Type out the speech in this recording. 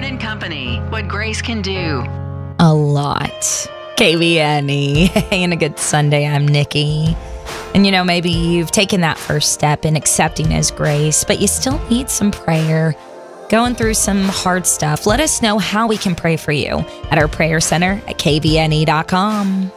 and Company, what grace can do. A lot. KVNE. Hey, and a good Sunday. I'm Nikki. And maybe you've taken that first step in accepting His grace, but you still need some prayer. Going through some hard stuff. Let us know how we can pray for you at our prayer center at kvne.com.